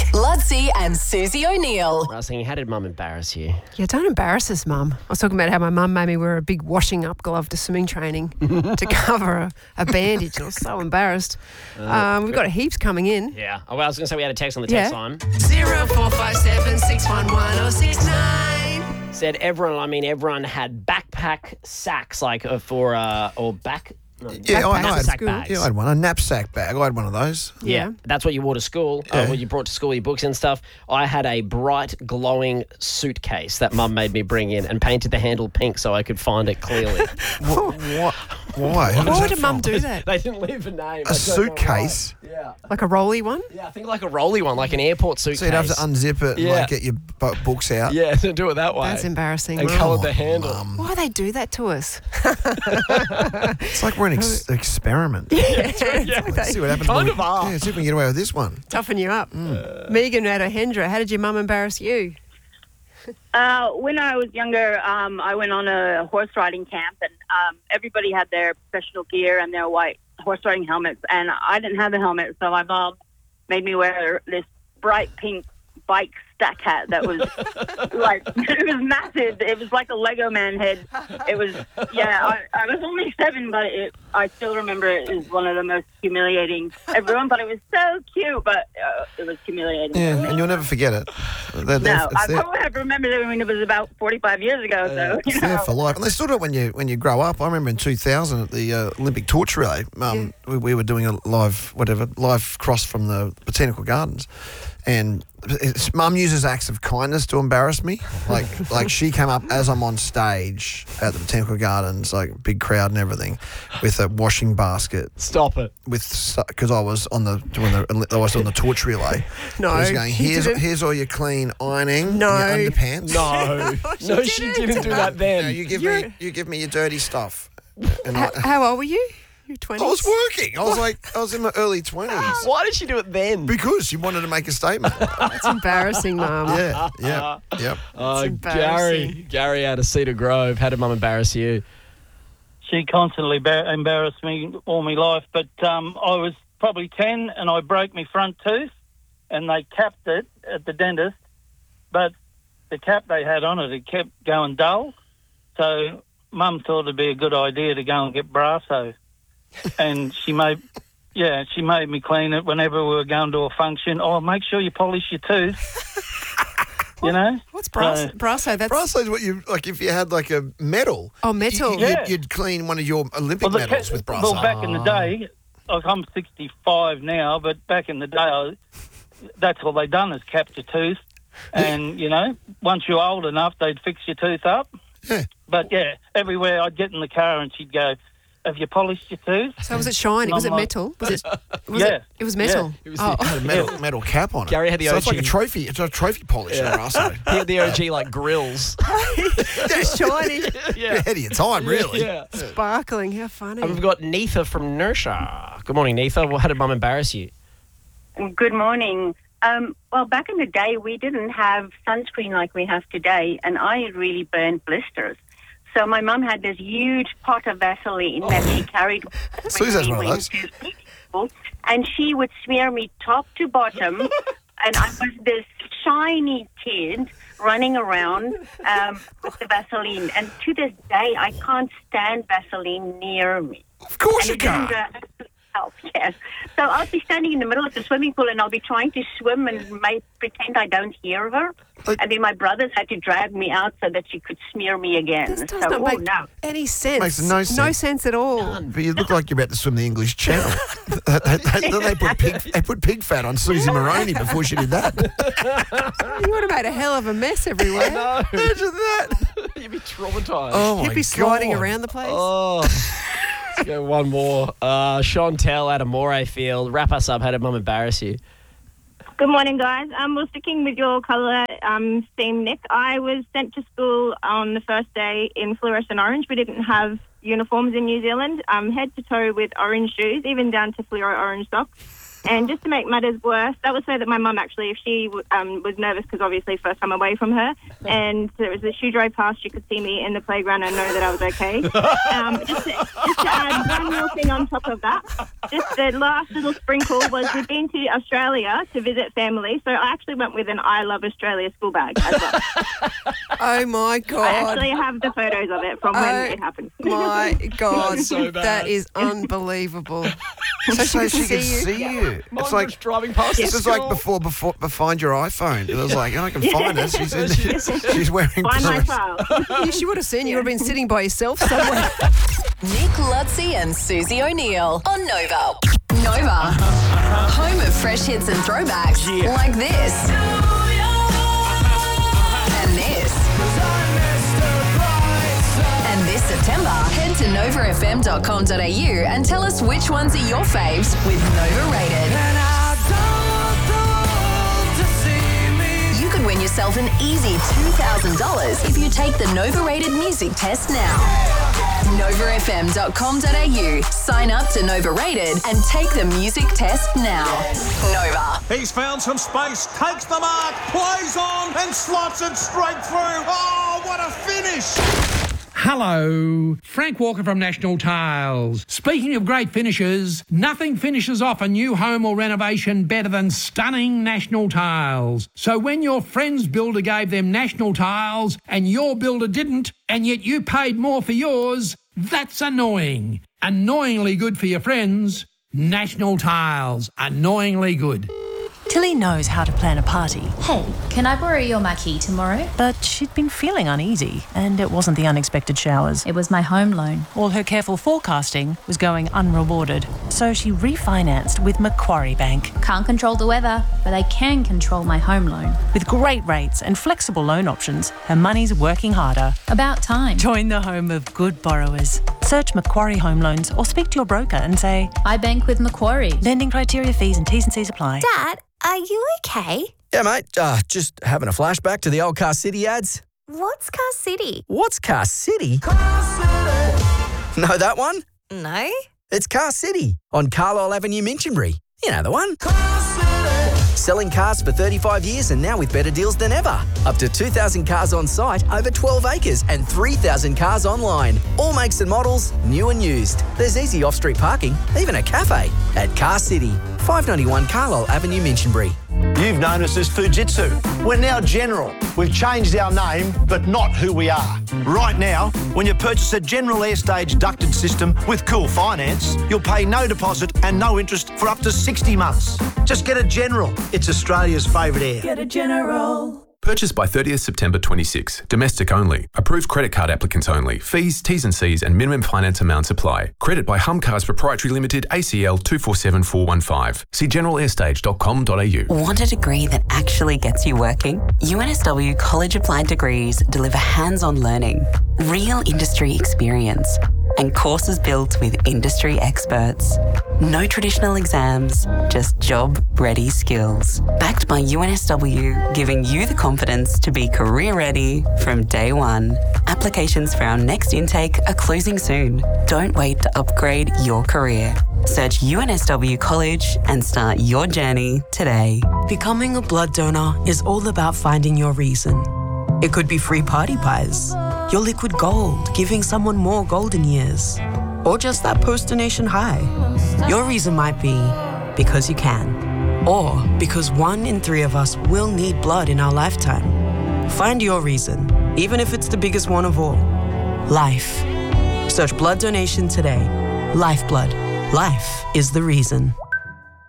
Ludsey and Susie O'Neill. I was thinking, how did Mum embarrass you? Yeah, don't embarrass us, Mum. I was talking about how my mum made me wear a big washing up glove to swimming training to cover a bandage. I was so embarrassed. We've got heaps coming in. Yeah. Oh, well, I was going to say we had a text on the text line. 0457 611 069. Said everyone had backpack sacks, like for, or back... No, Yeah, I knapsack had- bags. Yeah, I had one. A knapsack bag. I had one of those. Yeah, that's what you wore to school. What you brought to school, your books and stuff. I had a bright, glowing suitcase that Mum made me bring in and painted the handle pink so I could find it clearly. What? Why? Why would a mum do that? They didn't leave a name. A suitcase? Yeah. Like a rolly one? Yeah, I think like a rolly one, like an airport suitcase. So you'd have to unzip it and Yeah. get your books out. Yeah, do it that way. That's embarrassing. And Mum. coloured the handle. Why do they do that to us? It's like we're an experiment. Yeah. See what happens. Kind when of are. Yeah, see if we can get away with this one. Toughen you up. Megan out of Hendra, how did your mum embarrass you? When I was younger, I went on a horse riding camp, and everybody had their professional gear and their white horse riding helmets, and I didn't have a helmet, so my mom made me wear this bright pink bike stack hat that was like, it was massive. It was like a Lego man head. It was, I was only 7, but I still remember it as one of the most humiliating. Everyone thought it was so cute, but it was humiliating. Yeah, and you'll never forget it. No, I probably have remembered it when it was about 45 years ago. So It's there for life. And they still do it when you grow up. I remember in 2000 at the Olympic torch relay, we were doing a live cross from the Botanical Gardens. And Mum uses acts of kindness to embarrass me. Like she came up as I'm on stage at the Botanical Gardens, like big crowd and everything, with a washing basket. Stop it. Because I was on the torch relay. No, I was going, she didn't. here's all your clean ironing, No. your underpants. No, she didn't do that then. No, you give me your dirty stuff. And How old were you? Your 20s? I was working. I was in my early 20s. Why did she do it then? Because she wanted to make a statement. That's embarrassing, Mum. Yeah. Oh, embarrassing. Gary out of Cedar Grove. How did Mum embarrass you? She constantly embarrassed me all my life, but I was probably 10 and I broke my front tooth and they capped it at the dentist, but the cap they had on it kept going dull, so Mum thought it'd be a good idea to go and get Brasso. And she made me clean it whenever we were going to a function. Oh, make sure you polish your tooth. You know? What's Brasso? Brasso, that's... Brasso is what you, like if you had like a medal. Oh, metal. You'd clean one of your Olympic medals with Brasso. Well, back in the day, like I'm 65 now, but back in the day, that's all they done is cap your tooth. And, you know, once you're old enough, they'd fix your tooth up. Yeah. But, everywhere I'd get in the car and she'd go, have you polished your tooth? So was it shiny? Was it metal? Was it? It was metal. It was It had a metal cap on it. Gary had the so OG. it's like a trophy. It's a trophy polisher, Brasso. He had the OG like grills. It's shiny. You're ahead of your time, really. Yeah. Sparkling. How funny. And we've got Neetha from Nersha. Good morning, Neetha. Well, how did Mum embarrass you? Good morning. Well, back in the day, we didn't have sunscreen like we have today, and I really burned blisters. So my mum had this huge pot of Vaseline that she carried Suze has one of those. to school, and she would smear me top to bottom, and I was this shiny kid running around with the Vaseline. And to this day, I can't stand Vaseline near me. Of course And you it didn't can't. help, yes. So I'll be standing in the middle of the swimming pool and I'll be trying to swim and pretend I don't hear her. And then my brothers had to drag me out so that she could smear me again. This does not make any sense. Makes no sense. No sense at all. But you look like you're about to swim the English Channel. they put pig fat on Susie Maroney before she did that. You would have made a hell of a mess everywhere. No. Imagine that. You'd be traumatised. Oh, my He'd be sliding God. around the place. Oh. Let's go one more. Chantel out of Morayfield. Wrap us up. How did Mum embarrass you? Good morning, guys. Well, sticking with your colour theme, Nick, I was sent to school on the first day in fluorescent orange. We didn't have uniforms in New Zealand, head to toe with orange shoes, even down to fluoro orange socks. And just to make matters worse, that was so that my mum actually, if she was nervous because obviously first time away from her, and so as she drove past, she could see me in the playground and know that I was okay. Just to add one more thing on top of that, just the last little sprinkle was we've been to Australia to visit family, so I actually went with an I Love Australia school bag as well. Oh, my God. I actually have the photos of it from when it happened. My God. so bad. That is unbelievable. So she could see you. It's like driving past this the is like school. before find your iPhone. It was like, I can find her. She's in there. She's wearing Find my clothes. file. She would have seen you. You would have been sitting by yourself somewhere. Nick Lutzi and Susie O'Neill on Nova. Nova. Home of fresh hits and throwbacks like this. And this. And this September, head to novafm.com.au and tell us which ones are your faves with Nova Rated. You could win yourself an easy $2,000 if you take the Nova Rated music test now. novafm.com.au. Sign up to Nova Rated and take the music test now. Nova. He's found some space, takes the mark, plays on and slots it straight through. Oh, what a finish! Hello, Frank Walker from National Tiles. Speaking of great finishes, nothing finishes off a new home or renovation better than stunning National Tiles. So when your friend's builder gave them National Tiles and your builder didn't, and yet you paid more for yours, that's annoying. Annoyingly good for your friends. National Tiles. Annoyingly good. Tilly knows how to plan a party. Hey, can I borrow your marquee tomorrow? But she'd been feeling uneasy, and it wasn't the unexpected showers. It was my home loan. All her careful forecasting was going unrewarded, so she refinanced with Macquarie Bank. Can't control the weather, but I can control my home loan. With great rates and flexible loan options, her money's working harder. About time. Join the home of good borrowers. Search Macquarie Home Loans or speak to your broker and say, I bank with Macquarie. Lending criteria, fees and T's and C's apply. Dad, are you okay? Yeah, mate. Just having a flashback to the old Car City ads. What's Car City? What's Car City? Car City. Know that one? No. It's Car City on Carlisle Avenue, Minchinbury. You know the one. Car City. Selling cars for 35 years and now with better deals than ever. Up to 2,000 cars on site, over 12 acres and 3,000 cars online. All makes and models, new and used. There's easy off-street parking, even a cafe at Car City, 591 Carlisle Avenue, Minchinbury. You've known us as Fujitsu. We're now General. We've changed our name, but not who we are. Right now, when you purchase a General Airstage ducted system with Cool Finance, you'll pay no deposit and no interest for up to 60 months. Just get a General. It's Australia's favourite air. Get a General. Purchased by 30th September 26. Domestic only. Approved credit card applicants only. Fees, T's and C's and minimum finance amounts apply. Credit by Humcars Proprietary Limited, ACL 247415. See generalairstage.com.au. Want a degree that actually gets you working? UNSW College Applied Degrees deliver hands-on learning, real industry experience, and courses built with industry experts. No traditional exams, just job-ready skills. Backed by UNSW, giving you the confidence to be career-ready from day one. Applications for our next intake are closing soon. Don't wait to upgrade your career. Search UNSW College and start your journey today. Becoming a blood donor is all about finding your reason. It could be free party pies, your liquid gold, giving someone more golden years, or just that post-donation high. Your reason might be because you can, or because 1 in 3 of us will need blood in our lifetime. Find your reason, even if it's the biggest one of all. Life. Search blood donation today. Lifeblood. Life is the reason.